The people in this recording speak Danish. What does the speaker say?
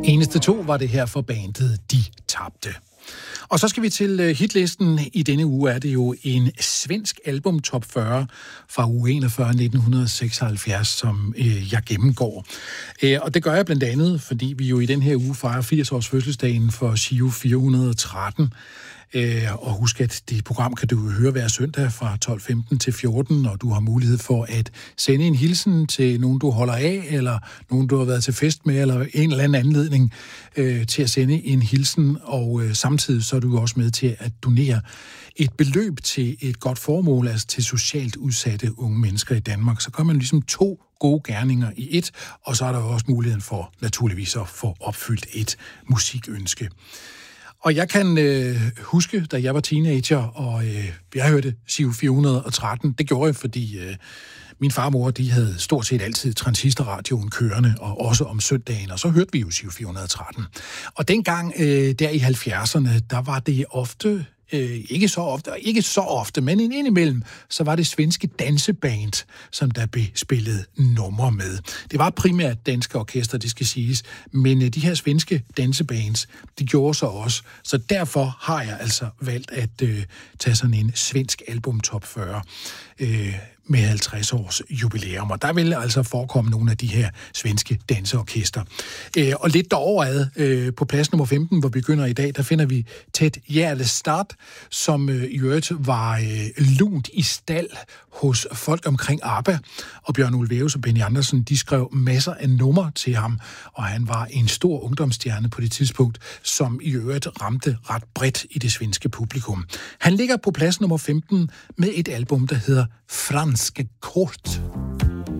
Eneste to var det her for bandet De Tabte. Og så skal vi til hitlisten. I denne uge er det jo en svensk album top 40 fra uge 41 1976, som jeg gennemgår. Og det gør jeg blandt andet, fordi vi jo i den her uge fejrer 80-års fødselsdagen for Giro 413. Og husk, at det program kan du høre hver søndag fra 12.15 til 14, og du har mulighed for at sende en hilsen til nogen, du holder af, eller nogen, du har været til fest med, eller en eller anden anledning til at sende en hilsen, og samtidig så er du også med til at donere et beløb til et godt formål, altså til socialt udsatte unge mennesker i Danmark. Så gør man ligesom 2 gode gerninger i et, og så er der også muligheden for naturligvis at få opfyldt et musikønske. Og jeg kan huske, da jeg var teenager, og jeg hørte Giro 413. Det gjorde jeg, fordi min farmor, de havde stort set altid transistorradioen kørende, og også om søndagen, og så hørte vi jo Giro 413. Og dengang, der i 70'erne, der var det ofte, ikke så ofte, men indimellem, så var det svenske danseband, som der blev spillet numre med. Det var primært danske orkester, det skal siges, men de her svenske dansebands, de gjorde så også. Så derfor har jeg altså valgt at tage sådan en svensk album top 40 med 50 års jubilæum. Og der vil altså forekomme nogle af de her svenske danseorkester. Og lidt deroverad, på plads nummer 15, hvor vi begynder i dag, der finder vi Ted Gärdestad, som i øvrigt var lunt i stald hos folk omkring ABBA. Og Bjørn Ulvaeus og Benny Andersen, de skrev masser af numre til ham, og han var en stor ungdomsstjerne på det tidspunkt, som i øvrigt ramte ret bredt i det svenske publikum. Han ligger på plads nummer 15 med et album, der hedder Franske Kort.